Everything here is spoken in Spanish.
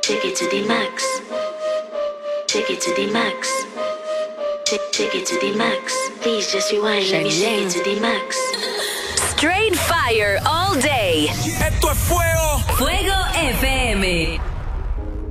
Take it to the max. Take it to the max. Take it to the max. Please just rewind. Let me take it to the max. Straight fire all day. Esto es fuego. Fuego FM.